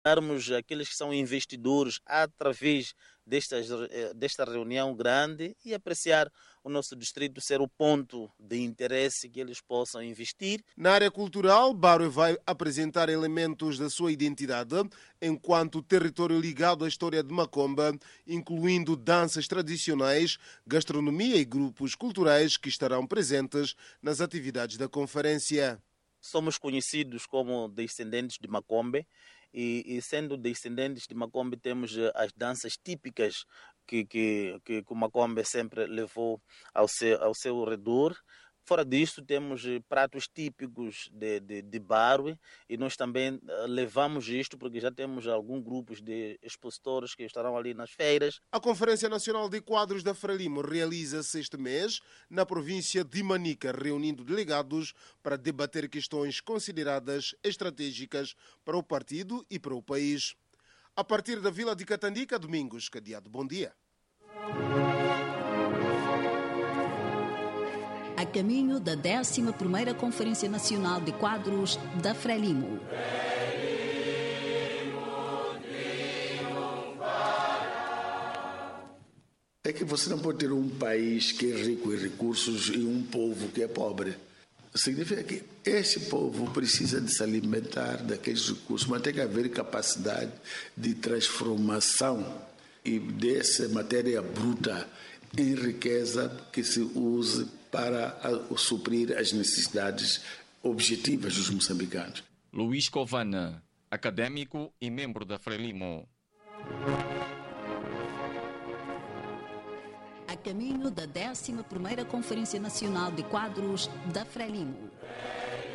darmos aqueles que são investidores através desta reunião grande e apreciar o nosso distrito ser o ponto de interesse que eles possam investir. Na área cultural, Barwe vai apresentar elementos da sua identidade enquanto território ligado à história de Macomba, incluindo danças tradicionais, gastronomia e grupos culturais que estarão presentes nas atividades da conferência. Somos conhecidos como descendentes de Macombe e sendo descendentes de Macombe temos as danças típicas que o Macombe sempre levou ao seu redor. Fora disso, temos pratos típicos de Barwe e nós também levamos isto porque já temos alguns grupos de expositores que estarão ali nas feiras. A Conferência Nacional de Quadros da Frelimo realiza-se este mês na província de Manica, reunindo delegados para debater questões consideradas estratégicas para o partido e para o país. A partir da Vila de Catandica, Domingos Cadeado. Bom dia. A caminho da 11ª Conferência Nacional de Quadros da Frelimo. É que você não pode ter um país que é rico em recursos e um povo que é pobre. Significa que esse povo precisa de se alimentar daqueles recursos, mas tem que haver capacidade de transformação e dessa matéria bruta em riqueza que se use para suprir as necessidades objetivas dos moçambicanos. Luís Covana, académico e membro da Frelimo. A caminho da 11ª Conferência Nacional de Quadros da Frelimo.